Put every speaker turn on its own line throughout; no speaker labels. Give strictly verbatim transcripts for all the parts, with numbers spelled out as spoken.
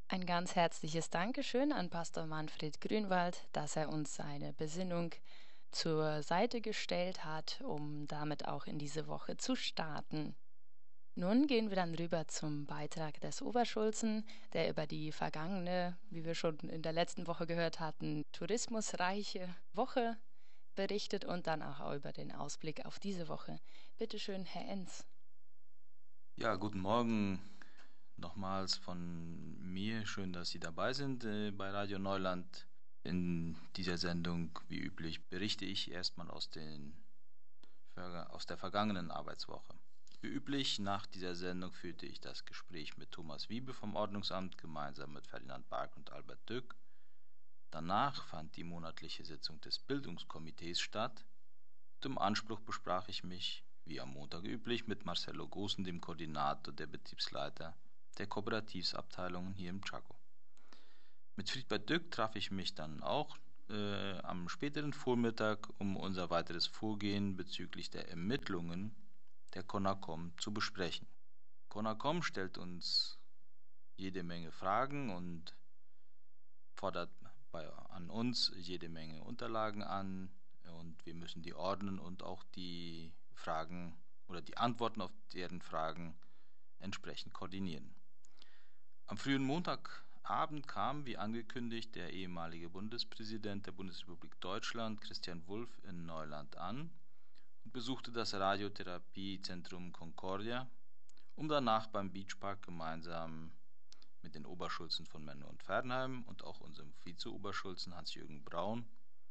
Ein ganz herzliches Dankeschön an Pastor Manfred Grünwald, dass er uns seine Besinnung zur Seite gestellt hat, um damit auch in diese Woche zu starten. Nun gehen wir dann rüber zum Beitrag des Oberschulzen, der über die vergangene, wie wir schon in der letzten Woche gehört hatten, tourismusreiche Woche berichtet und dann auch über den Ausblick auf diese Woche. Bitte schön, Herr Enz.
Ja, guten Morgen nochmals von mir. Schön, dass Sie dabei sind äh, bei Radio Neuland. In dieser Sendung, wie üblich, berichte ich erstmal aus, den, aus der vergangenen Arbeitswoche. Wie üblich, nach dieser Sendung führte ich das Gespräch mit Thomas Wiebe vom Ordnungsamt gemeinsam mit Ferdinand Bark und Albert Dück. Danach fand die monatliche Sitzung des Bildungskomitees statt. Und im Anspruch besprach ich mich, wie am Montag üblich, mit Marcelo Gosen, dem Koordinator der Betriebsleiter der Kooperativsabteilungen hier im Chaco. Mit Friedbert Dück traf ich mich dann auch äh, am späteren Vormittag, um unser weiteres Vorgehen bezüglich der Ermittlungen der CONACOM zu besprechen. CONACOM stellt uns jede Menge Fragen und fordert bei, an uns jede Menge Unterlagen an, und wir müssen die ordnen und auch die Fragen oder die Antworten auf deren Fragen entsprechend koordinieren. Am frühen Montagabend kam, wie angekündigt, der ehemalige Bundespräsident der Bundesrepublik Deutschland, Christian Wulff, in Neuland an und besuchte das Radiotherapiezentrum Concordia, um danach beim Beachpark gemeinsam mit den Oberschulzen von Menne und Fernheim und auch unserem Vize-Oberschulzen Hans-Jürgen Braun,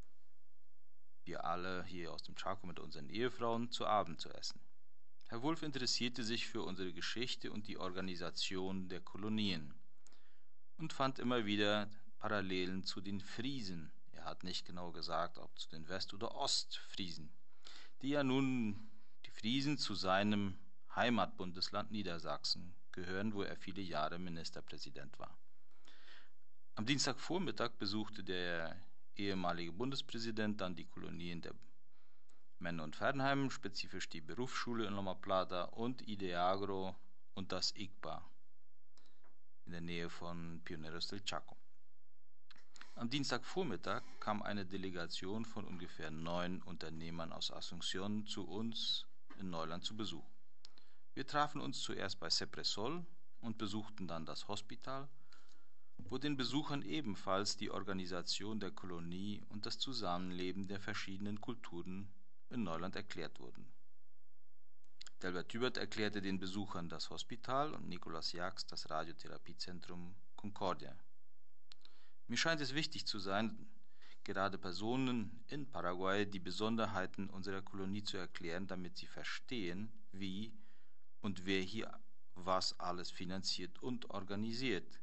wir alle hier aus dem Chaco mit unseren Ehefrauen, zu Abend zu essen. Herr Wulff interessierte sich für unsere Geschichte und die Organisation der Kolonien und fand immer wieder Parallelen zu den Friesen. Er hat nicht genau gesagt, ob zu den West- oder Ostfriesen, die ja nun die Friesen zu seinem Heimatbundesland Niedersachsen gehören, wo er viele Jahre Ministerpräsident war. Am Dienstagvormittag besuchte der ehemalige Bundespräsident dann die Kolonien der Menne und Fernheim, spezifisch die Berufsschule in Loma Plata und Ideagro und das I G P A in der Nähe von Pioneros del Chaco. Am Dienstagvormittag kam eine Delegation von ungefähr neun Unternehmern aus Asunción zu uns in Neuland zu Besuch. Wir trafen uns zuerst bei Cepresol und besuchten dann das Hospital, wo den Besuchern ebenfalls die Organisation der Kolonie und das Zusammenleben der verschiedenen Kulturen in Neuland erklärt wurden. Delbert Hubert erklärte den Besuchern das Hospital und Nicolas Jax das Radiotherapiezentrum Concordia. Mir scheint es wichtig zu sein, gerade Personen in Paraguay die Besonderheiten unserer Kolonie zu erklären, damit sie verstehen, wie und wer hier was alles finanziert und organisiert.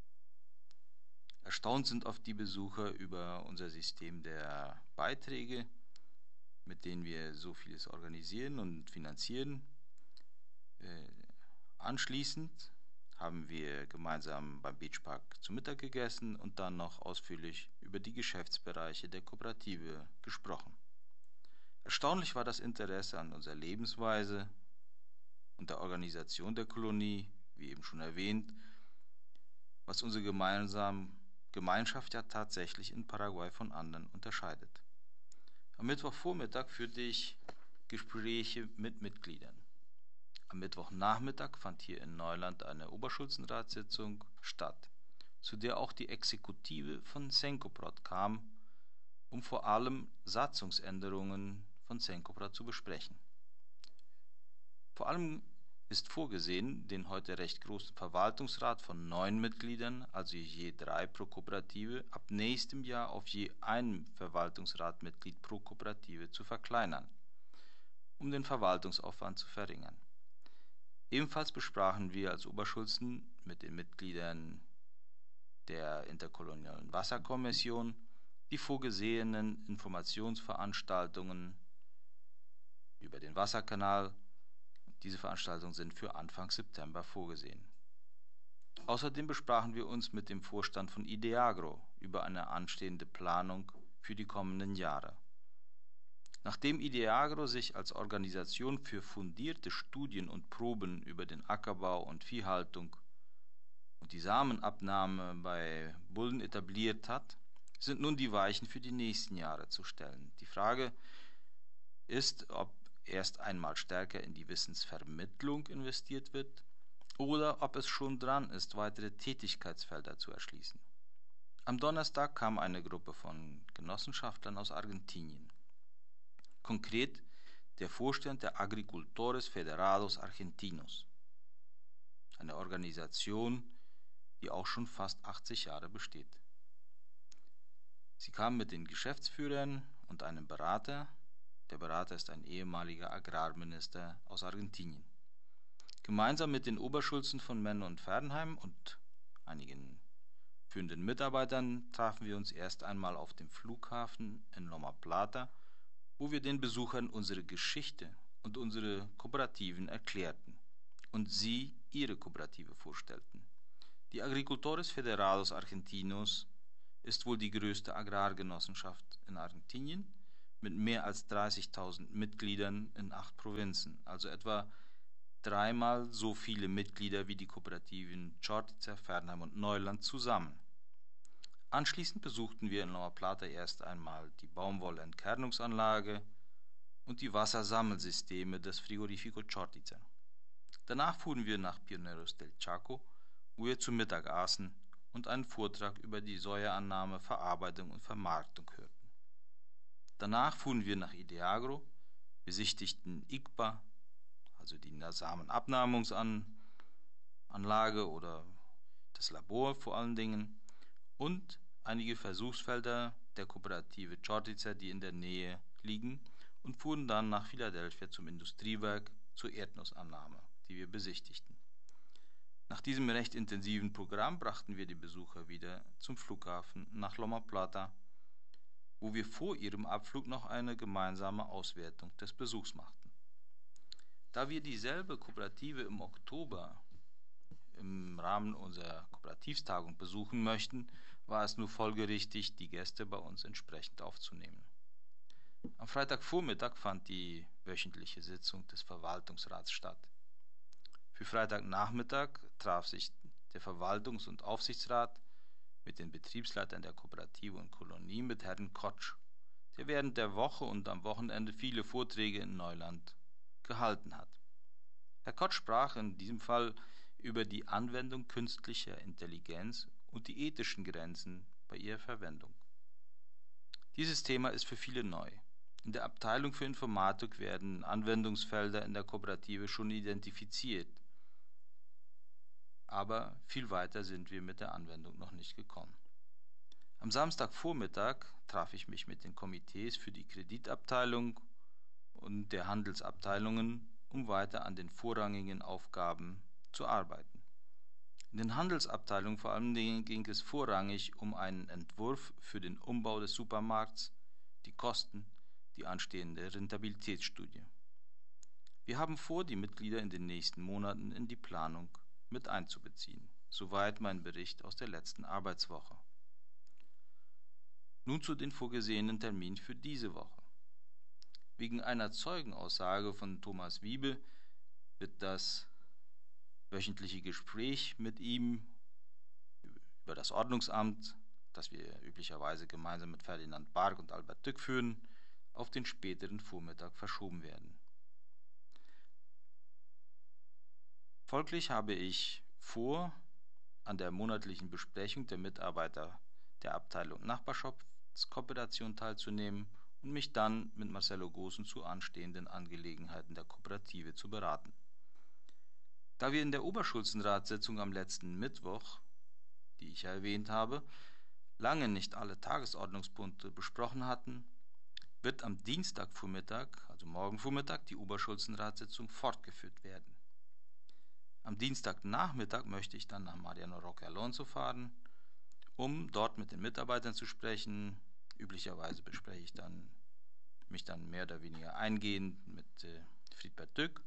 Erstaunt sind oft die Besucher über unser System der Beiträge, mit denen wir so vieles organisieren und finanzieren. Äh, anschließend haben wir gemeinsam beim Beachpark zu Mittag gegessen und dann noch ausführlich über die Geschäftsbereiche der Kooperative gesprochen. Erstaunlich war das Interesse an unserer Lebensweise und der Organisation der Kolonie, wie eben schon erwähnt, was unsere gemeinsame Gemeinschaft ja tatsächlich in Paraguay von anderen unterscheidet. Am Mittwochvormittag führte ich Gespräche mit Mitgliedern. Am Mittwochnachmittag fand hier in Neuland eine Oberschulzenratssitzung statt, zu der auch die Exekutive von Senkoprod kam, um vor allem Satzungsänderungen von Senkoprod zu besprechen. Vor allem ist vorgesehen, den heute recht großen Verwaltungsrat von neun Mitgliedern, also je drei pro Kooperative, ab nächstem Jahr auf je ein Verwaltungsratmitglied pro Kooperative zu verkleinern, um den Verwaltungsaufwand zu verringern. Ebenfalls besprachen wir als Oberschulzen mit den Mitgliedern der Interkolonialen Wasserkommission die vorgesehenen Informationsveranstaltungen über den Wasserkanal. Diese Veranstaltungen sind für Anfang September vorgesehen. Außerdem besprachen wir uns mit dem Vorstand von Ideagro über eine anstehende Planung für die kommenden Jahre. Nachdem Ideagro sich als Organisation für fundierte Studien und Proben über den Ackerbau und Viehhaltung und die Samenabnahme bei Bullen etabliert hat, sind nun die Weichen für die nächsten Jahre zu stellen. Die Frage ist, ob erst einmal stärker in die Wissensvermittlung investiert wird oder ob es schon dran ist, weitere Tätigkeitsfelder zu erschließen. Am Donnerstag kam eine Gruppe von Genossenschaftlern aus Argentinien. Konkret der Vorstand der Agricultores Federados Argentinos, eine Organisation, die auch schon fast achtzig Jahre besteht. Sie kamen mit den Geschäftsführern und einem Berater. Der Berater ist ein ehemaliger Agrarminister aus Argentinien. Gemeinsam mit den Oberschulzen von Menne und Fernheim und einigen führenden Mitarbeitern trafen wir uns erst einmal auf dem Flughafen in Loma Plata, wo wir den Besuchern unsere Geschichte und unsere Kooperativen erklärten und sie ihre Kooperative vorstellten. Die Agricultores Federados Argentinos ist wohl die größte Agrargenossenschaft in Argentinien mit mehr als dreißigtausend Mitgliedern in acht Provinzen, also etwa dreimal so viele Mitglieder wie die Kooperativen Chortitzer, Fernheim und Neuland zusammen. Anschließend besuchten wir in Loma Plata erst einmal die Baumwollentkernungsanlage und die Wassersammelsysteme des Frigorifico Chortitzer. Danach fuhren wir nach Pioneros del Chaco, wo wir zu Mittag aßen und einen Vortrag über die Sojaannahme, Verarbeitung und Vermarktung hörten. Danach fuhren wir nach Ideagro, besichtigten I G P A, also die Samenabnahmungsanlage oder das Labor vor allen Dingen, und einige Versuchsfelder der Kooperative Chortitzer, die in der Nähe liegen, und fuhren dann nach Philadelphia zum Industriewerk zur Erdnussannahme, die wir besichtigten. Nach diesem recht intensiven Programm brachten wir die Besucher wieder zum Flughafen nach Loma Plata, wo wir vor ihrem Abflug noch eine gemeinsame Auswertung des Besuchs machten. Da wir dieselbe Kooperative im Oktober im Rahmen unserer Kooperativstagung besuchen möchten, war es nur folgerichtig, die Gäste bei uns entsprechend aufzunehmen. Am Freitagvormittag fand die wöchentliche Sitzung des Verwaltungsrats statt. Für Freitagnachmittag traf sich der Verwaltungs- und Aufsichtsrat mit den Betriebsleitern der Kooperative und Kolonie mit Herrn Kotsch, der während der Woche und am Wochenende viele Vorträge in Neuland gehalten hat. Herr Kotsch sprach in diesem Fall über die Anwendung künstlicher Intelligenz und die ethischen Grenzen bei ihrer Verwendung. Dieses Thema ist für viele neu. In der Abteilung für Informatik werden Anwendungsfelder in der Kooperative schon identifiziert, aber viel weiter sind wir mit der Anwendung noch nicht gekommen. Am Samstagvormittag traf ich mich mit den Komitees für die Kreditabteilung und der Handelsabteilungen, um weiter an den vorrangigen Aufgaben zu arbeiten. In den Handelsabteilungen vor allem ging es vorrangig um einen Entwurf für den Umbau des Supermarkts, die Kosten, die anstehende Rentabilitätsstudie. Wir haben vor, die Mitglieder in den nächsten Monaten in die Planung mit einzubeziehen. Soweit mein Bericht aus der letzten Arbeitswoche. Nun zu den vorgesehenen Terminen für diese Woche. Wegen einer Zeugenaussage von Thomas Wiebe wird das wöchentliche Gespräch mit ihm über das Ordnungsamt, das wir üblicherweise gemeinsam mit Ferdinand Barg und Albert Dück führen, auf den späteren Vormittag verschoben werden. Folglich habe ich vor, an der monatlichen Besprechung der Mitarbeiter der Abteilung Nachbarschaftskooperation teilzunehmen und mich dann mit Marcelo Goossen zu anstehenden Angelegenheiten der Kooperative zu beraten. Da wir in der Oberschulzenratssitzung am letzten Mittwoch, die ich ja erwähnt habe, lange nicht alle Tagesordnungspunkte besprochen hatten, wird am Dienstagvormittag, also morgen Vormittag, die Oberschulzenratssitzung fortgeführt werden. Am Dienstagnachmittag möchte ich dann nach Mariano Roque Alonso fahren, um dort mit den Mitarbeitern zu sprechen. Üblicherweise bespreche ich dann mich dann mehr oder weniger eingehend mit äh, Friedbert Dück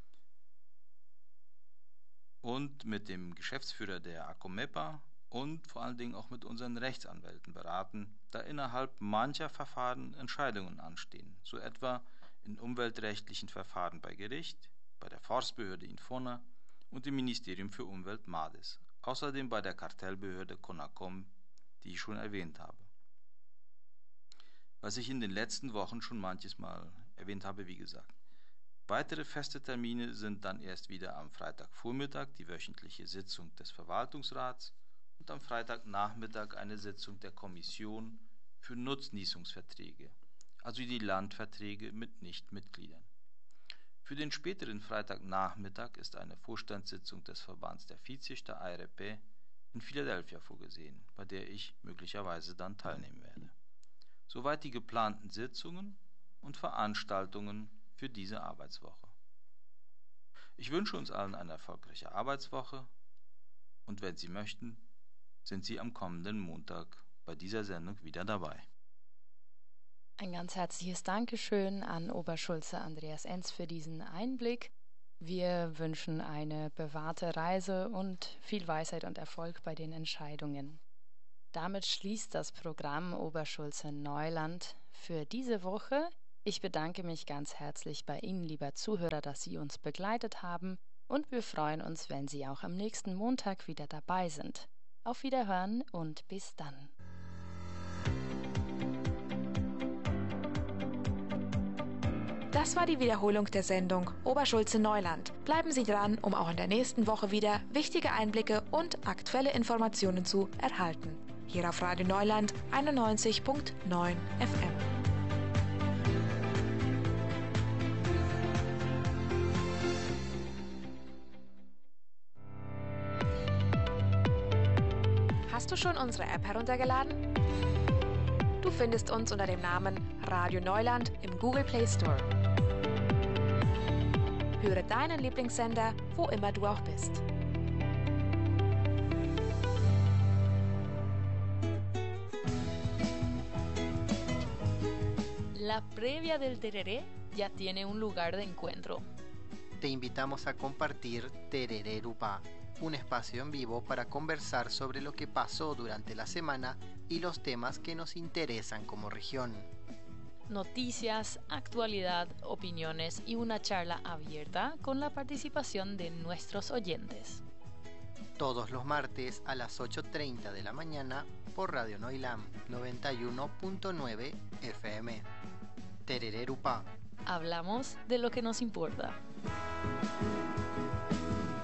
und mit dem Geschäftsführer der ACOMEPA und vor allen Dingen auch mit unseren Rechtsanwälten beraten, da innerhalb mancher Verfahren Entscheidungen anstehen, so etwa in umweltrechtlichen Verfahren bei Gericht, bei der Forstbehörde in Infona und im Ministerium für Umwelt MADES, außerdem bei der Kartellbehörde CONACOM, die ich schon erwähnt habe. Was ich in den letzten Wochen schon manches Mal erwähnt habe, wie gesagt. Weitere feste Termine sind dann erst wieder am Freitagvormittag die wöchentliche Sitzung des Verwaltungsrats und am Freitagnachmittag eine Sitzung der Kommission für Nutznießungsverträge, also die Landverträge mit Nichtmitgliedern. Für den späteren Freitagnachmittag ist eine Vorstandssitzung des Verbands der Viehzüchter A R P in Philadelphia vorgesehen, bei der ich möglicherweise dann teilnehmen werde. Soweit die geplanten Sitzungen und Veranstaltungen für diese Arbeitswoche. Ich wünsche uns allen eine erfolgreiche Arbeitswoche und wenn Sie möchten, sind Sie am kommenden Montag bei dieser Sendung wieder dabei.
Ein ganz herzliches Dankeschön an Oberschulze Andreas Enz für diesen Einblick. Wir wünschen eine bewahrte Reise und viel Weisheit und Erfolg bei den Entscheidungen. Damit schließt das Programm Oberschulze Neuland für diese Woche. Ich bedanke mich ganz herzlich bei Ihnen, lieber Zuhörer, dass Sie uns begleitet haben und wir freuen uns, wenn Sie auch am nächsten Montag wieder dabei sind. Auf Wiederhören und bis dann.
Das war die Wiederholung der Sendung Oberschulze Neuland. Bleiben Sie dran, um auch in der nächsten Woche wieder wichtige Einblicke und aktuelle Informationen zu erhalten. Hier auf Radio Neuland einundneunzig Komma neun F M. Hast du schon unsere App heruntergeladen? Du findest uns unter dem Namen Radio Neuland im Google Play Store. Höre deinen Lieblingssender, wo immer du auch bist.
La previa del tereré ya tiene un lugar de encuentro.
Te invitamos a compartir Tereré Rupá, un espacio en vivo para conversar sobre lo que pasó durante la semana y los temas que nos interesan como región.
Noticias, actualidad, opiniones y una charla abierta con la participación de nuestros oyentes.
Todos los martes a las ocho treinta de la mañana por Radio Noilam noventa y uno punto nueve F M. Tereré Rupá.
Hablamos de lo que nos importa.